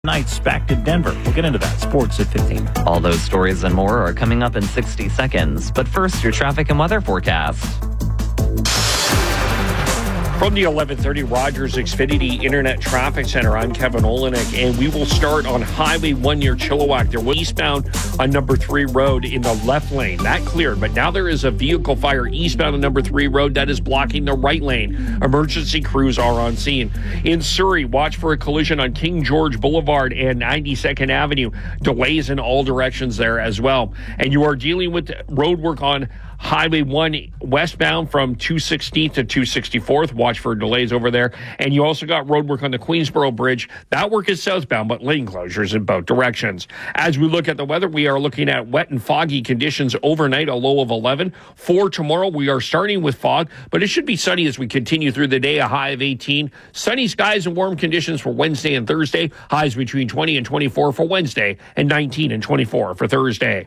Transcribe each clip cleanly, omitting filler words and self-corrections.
Knights back to Denver. We'll get into that. Sports at 15. All those stories and more are coming up in 60 seconds. But first, your traffic and weather forecast. From the 1130 Rogers Xfinity Internet Traffic Center, I'm Kevin Olenek, and we will start on Highway 1 near Chilliwack. They're eastbound on number 3 road in the left lane. That cleared, but now there is a vehicle fire eastbound on number 3 road that is blocking the right lane. Emergency crews are on scene. In Surrey, watch for a collision on King George Boulevard and 92nd Avenue. Delays in all directions there as well. And you are dealing with road work on Highway 1 westbound from 216th to 264th. Watch for delays over there. And you also got road work on the Queensboro Bridge. That work is southbound, but lane closures in both directions. As we look at the weather, we are looking at wet and foggy conditions overnight, a low of 11. For tomorrow, we are starting with fog, but it should be sunny as we continue through the day, a high of 18. Sunny skies and warm conditions for Wednesday and Thursday. Highs between 20 and 24 for Wednesday and 19 and 24 for Thursday.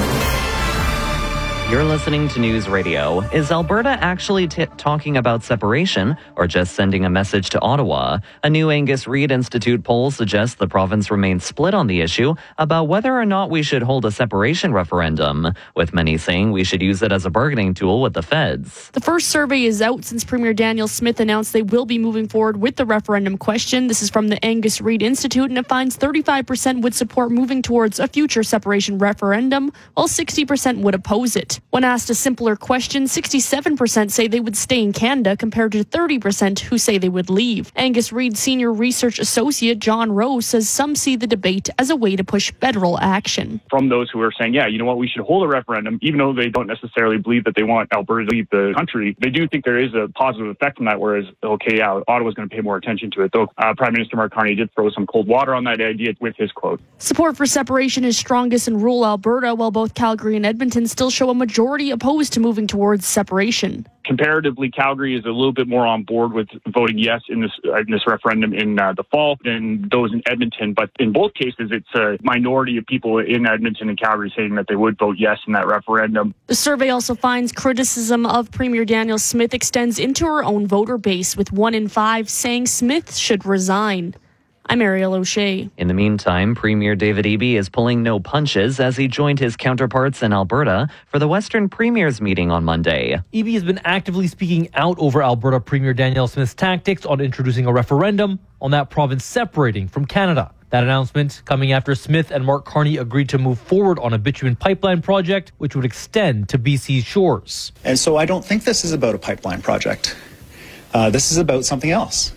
You're listening to News Radio. Is Alberta actually talking about separation or just sending a message to Ottawa? A new Angus Reid Institute poll suggests the province remains split on the issue about whether or not we should hold a separation referendum, with many saying we should use it as a bargaining tool with the feds. The first survey is out since Premier Daniel Smith announced they will be moving forward with the referendum question. This is from the Angus Reid Institute, and it finds 35% would support moving towards a future separation referendum, while 60% would oppose it. When asked a simpler question, 67% say they would stay in Canada compared to 30% who say they would leave. Angus Reid Senior Research Associate John Rowe says some see the debate as a way to push federal action. From those who are saying, yeah, you know what, we should hold a referendum, even though they don't necessarily believe that they want Alberta to leave the country, they do think there is a positive effect from that, whereas, okay, yeah, Ottawa's going to pay more attention to it. Though Prime Minister Mark Carney did throw some cold water on that idea with his quote. Support for separation is strongest in rural Alberta, while both Calgary and Edmonton still show a majority opposed to moving towards separation. Comparatively, Calgary is a little bit more on board with voting yes in this referendum in the fall than those in Edmonton. But in both cases, it's a minority of people in Edmonton and Calgary saying that they would vote yes in that referendum. The survey also finds criticism of Premier Daniel Smith extends into her own voter base, with 1 in 5 saying Smith should resign. I'm Ariel O'Shea. In the meantime, Premier David Eby is pulling no punches as he joined his counterparts in Alberta for the Western Premiers meeting on Monday. Eby has been actively speaking out over Alberta Premier Daniel Smith's tactics on introducing a referendum on that province separating from Canada. That announcement coming after Smith and Mark Carney agreed to move forward on a bitumen pipeline project, which would extend to BC's shores. And so I don't think this is about a pipeline project. This is about something else.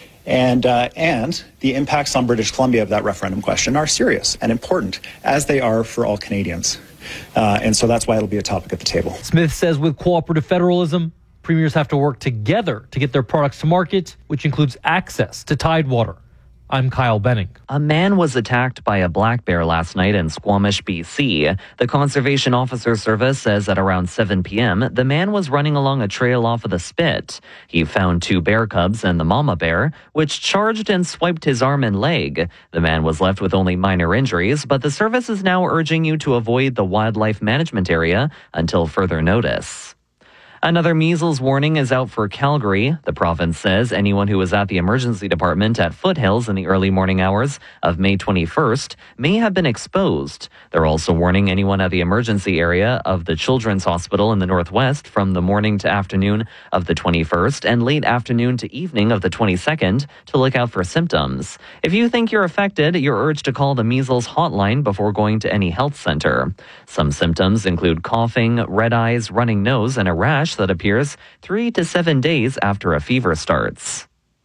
And the impacts on British Columbia of that referendum question are serious and important, as they are for all Canadians. And so that's why it'll be a topic at the table. Smith says with cooperative federalism, premiers have to work together to get their products to market, which includes access to Tidewater. I'm Kyle Benning. A man was attacked by a black bear last night in Squamish, BC. The Conservation Officer Service says at around 7 p.m., the man was running along a trail off of the Spit. He found 2 bear cubs and the mama bear, which charged and swiped his arm and leg. The man was left with only minor injuries, but the service is now urging you to avoid the wildlife management area until further notice. Another measles warning is out for Calgary. The province says anyone who was at the emergency department at Foothills in the early morning hours of May 21st may have been exposed. They're also warning anyone at the emergency area of the Children's Hospital in the Northwest from the morning to afternoon of the 21st and late afternoon to evening of the 22nd to look out for symptoms. If you think you're affected, you're urged to call the measles hotline before going to any health center. Some symptoms include coughing, red eyes, running nose, and a rash that appears 3 to 7 days after a fever starts.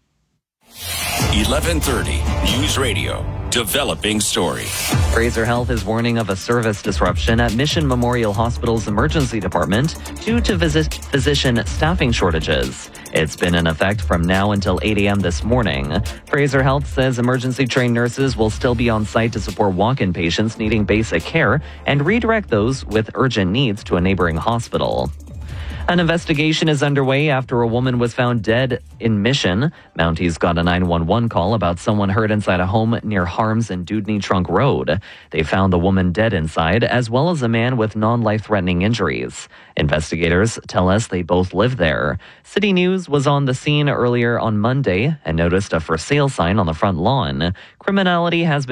1130 News Radio. Developing story. Fraser Health is warning of a service disruption at Mission Memorial Hospital's emergency department due to physician staffing shortages. It's been in effect from now until 8 a.m. this morning. Fraser Health says emergency trained nurses will still be on site to support walk-in patients needing basic care and redirect those with urgent needs to a neighboring hospital. An investigation is underway after a woman was found dead in Mission. Mounties got a 911 call about someone hurt inside a home near Harms and Dudney Trunk Road. They found the woman dead inside, as well as a man with non-life-threatening injuries. Investigators tell us they both live there. City News was on the scene earlier on Monday and noticed a for sale sign on the front lawn. Criminality has been